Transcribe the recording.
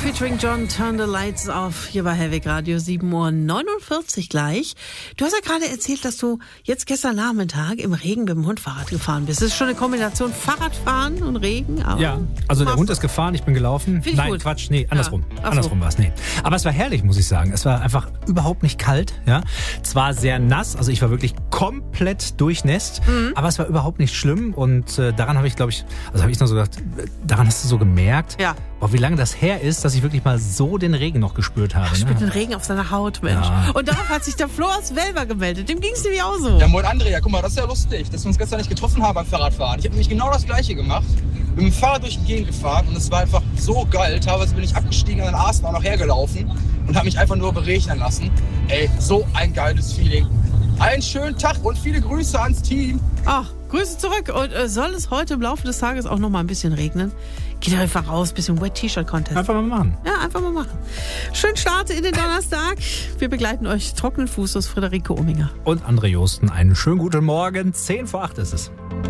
featuring John, Turn the Lights Off, hier bei Hellweg Radio, 7:49 Uhr gleich. Du hast ja gerade erzählt, dass du jetzt gestern Nachmittag im Regen mit dem Hund Fahrrad gefahren bist. Das ist schon eine Kombination Fahrradfahren und Regen. Aber ja, also der Hund ist gefahren, ich bin gelaufen. Nein, gut. Quatsch, nee, andersrum. Ja. Andersrum war es, nee. Aber es war herrlich, muss ich sagen. Es war einfach überhaupt nicht kalt, ja. Zwar sehr nass, also ich war wirklich komplett durchnässt, aber es war überhaupt nicht schlimm und daran habe ich, glaube ich, also habe ich noch so gedacht, daran hast du so gemerkt, ja. Wie lange das her ist, dass ich wirklich mal so den Regen noch gespürt habe. Spürt den Regen auf seiner Haut, Mensch. Ja. Und darauf hat sich der Flo aus Welver gemeldet. Dem ging es nämlich auch so. Ja, moin Andrea, guck mal, das ist ja lustig, dass wir uns gestern nicht getroffen haben beim Fahrradfahren. Ich habe nämlich genau das Gleiche gemacht. Bin mit dem Fahrrad durch die Gegend gefahren und es war einfach so geil. Teilweise bin ich abgestiegen an den Asten auch noch hergelaufen und habe mich einfach nur beregnen lassen. Ey, so ein geiles Feeling. Einen schönen Tag und viele Grüße ans Team. Ach, Grüße zurück. Und soll es heute im Laufe des Tages auch noch mal ein bisschen regnen? Geht einfach raus, bisschen Wet-T-Shirt-Contest. Einfach mal machen. Ja, einfach mal machen. Schönen Start in den Donnerstag. Wir begleiten euch trockenen Fußes, Friederike Ominger. Und André Josten, einen schönen guten Morgen. 7:50 ist es.